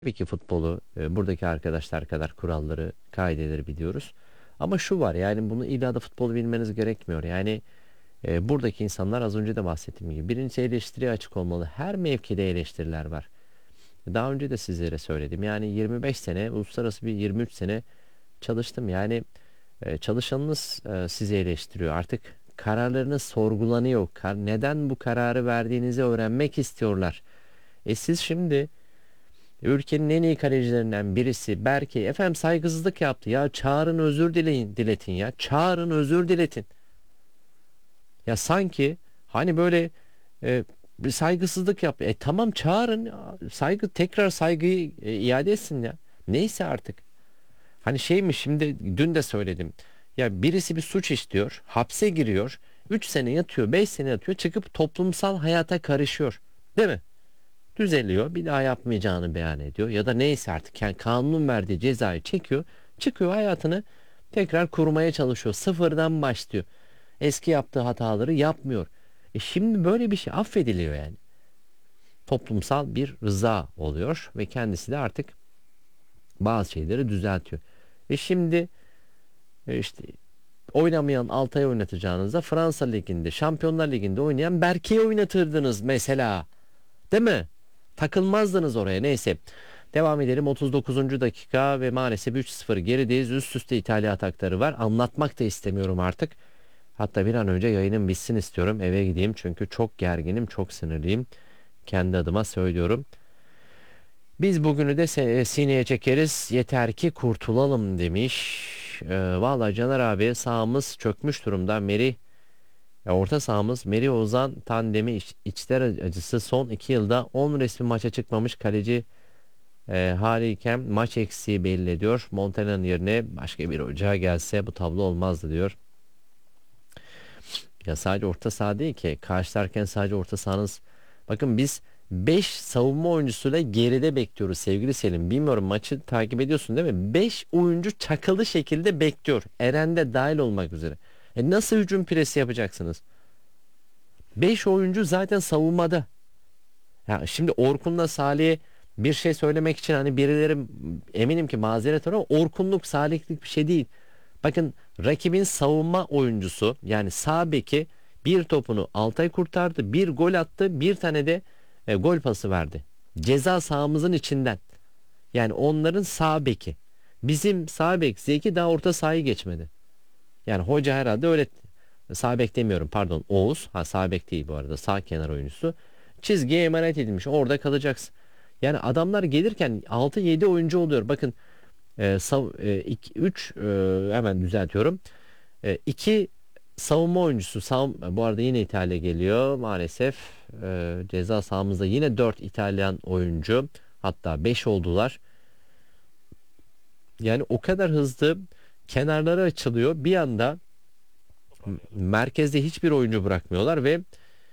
Tabii ki futbolu buradaki arkadaşlar kadar kuralları, kaideleri biliyoruz. Ama şu var, yani bunu illa da futbolu bilmeniz gerekmiyor. Yani buradaki insanlar, az önce de bahsettiğim gibi, birincisi eleştiriye açık olmalı. Her mevkide eleştiriler var. Daha önce de sizlere söyledim. Yani 25 sene, uluslararası bir 23 sene çalıştım. Yani çalışanınız sizi eleştiriyor. Artık kararlarınız sorgulanıyor. Neden bu kararı verdiğinizi öğrenmek istiyorlar. Siz şimdi ülkenin en iyi kalecilerinden birisi Berke efendim saygısızlık yaptı. Ya çağırın, özür diletin ya. Çağırın, özür diletin. Ya sanki hani böyle bir saygısızlık yaptı. Tamam, çağırın ya. Tekrar saygıyı iade etsin ya. Neyse artık. Hani şey mi, şimdi dün de söyledim. Ya birisi bir suç işliyor, hapse giriyor, 3 sene yatıyor, 5 sene yatıyor, çıkıp toplumsal hayata karışıyor. Değil mi? Düzeliyor, bir daha yapmayacağını beyan ediyor ya da neyse artık, yani kanunun verdiği cezayı çekiyor, çıkıyor, hayatını tekrar kurmaya çalışıyor, sıfırdan başlıyor, eski yaptığı hataları yapmıyor. Şimdi böyle bir şey affediliyor yani, toplumsal bir rıza oluyor ve kendisi de artık bazı şeyleri düzeltiyor. Şimdi işte oynamayan Altay'ı oynatacağınızda Fransa Ligi'nde, Şampiyonlar Ligi'nde oynayan Berke'yi oynatırdınız mesela. Değil mi? Takılmazdınız oraya. Neyse. Devam edelim. 39. dakika ve maalesef 3-0 gerideyiz. Üst üste İtalya atakları var. Anlatmak da istemiyorum artık. Hatta bir an önce yayının bitsin istiyorum. Eve gideyim çünkü çok gerginim, çok sinirliyim. Kendi adıma söylüyorum. Biz bugünü de sineye çekeriz. Yeter ki kurtulalım demiş. Vallahi Caner abi, sahamız çökmüş durumda. Orta sahamız Meri Ozan tandemi içler acısı, son 2 yılda 10 resmi maça çıkmamış kaleci haliyken maç eksiği belli ediyor. Montella'nın yerine başka bir hoca gelse bu tablo olmazdı diyor. Ya sadece orta saha değil ki, karşılarken sadece orta sahanız, bakın biz 5 savunma oyuncusuyla geride bekliyoruz sevgili Selim. Bilmiyorum, maçı takip ediyorsun değil mi? 5 oyuncu çakılı şekilde bekliyor. Eren de dahil olmak üzere. Nasıl hücum presi yapacaksınız? 5 oyuncu zaten savunmada. Ya şimdi Orkun'la Salih'e bir şey söylemek için, hani birileri eminim ki mazeret var, ama Orkunluk, Salihlik bir şey değil. Bakın, rakibin savunma oyuncusu, yani sağ beki, bir topunu Altay kurtardı, bir gol attı, bir tane de gol pası verdi. Ceza sahamızın içinden. Yani onların sağ beki. Bizim sağ bek Zeki daha orta sahayı geçmedi. Yani hoca herhalde öyle, sağ bek demiyorum, pardon, Oğuz. Sağ bek değil bu arada, sağ kenar oyuncusu. Çizgiye emanet edilmiş, orada kalacaksın. Yani adamlar gelirken 6-7 oyuncu oluyor. Bakın 3, hemen düzeltiyorum. 2 savunma oyuncusu. Bu arada yine İtalya geliyor maalesef. Ceza sahamızda yine 4 İtalyan oyuncu. Hatta 5 oldular. Yani o kadar hızlı kenarları açılıyor. Bir anda merkezde hiçbir oyuncu bırakmıyorlar ve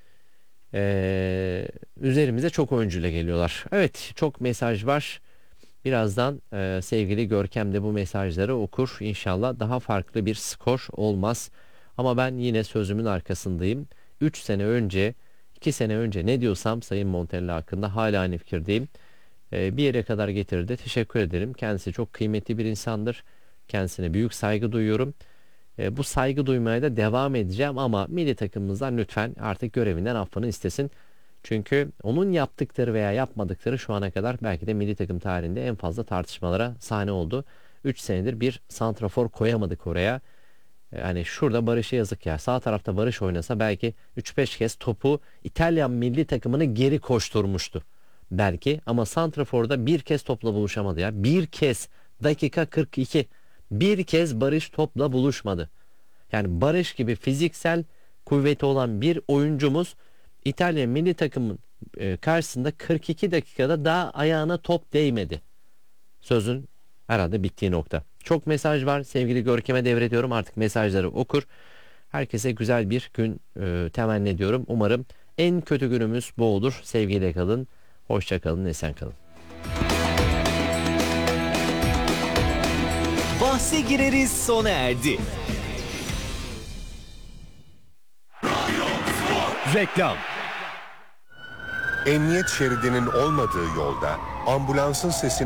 üzerimize çok oyuncuyla geliyorlar. Evet, çok mesaj var. Birazdan sevgili Görkem de bu mesajları okur. İnşallah daha farklı bir skor olmaz. Ama ben yine sözümün arkasındayım. 3 sene önce, 2 sene önce ne diyorsam Sayın Montella hakkında hala aynı fikirdeyim. Bir yere kadar getirdi. Teşekkür ederim. Kendisi çok kıymetli bir insandır. Kendisine büyük saygı duyuyorum. Bu saygı duymaya da devam edeceğim, ama milli takımımızdan lütfen artık görevinden affını istesin. Çünkü onun yaptıkları veya yapmadıkları şu ana kadar belki de milli takım tarihinde en fazla tartışmalara sahne oldu. 3 senedir bir santrafor koyamadık oraya. Hani şurada Barış'a yazık ya. Sağ tarafta Barış oynasa belki 3-5 kez topu İtalyan milli takımını geri koşturmuştu. Belki, ama santraforda bir kez topla buluşamadı ya. Bir kez, dakika 42. Bir kez Barış topla buluşmadı. Yani Barış gibi fiziksel kuvveti olan bir oyuncumuz İtalya milli takımın karşısında 42 dakikada daha ayağına top değmedi. Sözün herhalde bittiği nokta. Çok mesaj var. Sevgili Görkem'e devrediyorum. Artık mesajları okur. Herkese güzel bir gün temenni ediyorum. Umarım en kötü günümüz bu olur. Sevgiyle kalın. Hoşça kalın. Esen kalın. Bahse gireriz sona erdi. Reklam. Emniyet şeridinin olmadığı yolda ambulansın sesini